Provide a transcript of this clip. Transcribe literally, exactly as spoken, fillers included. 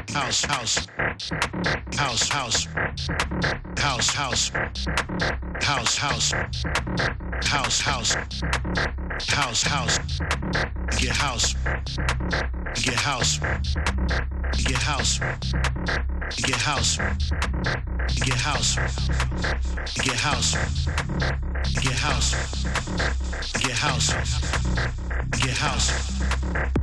house, house, house, house, house, house, house, house, house, house, house, house, get house, get house, get house, get house, get house, get house, get house, get house, get house.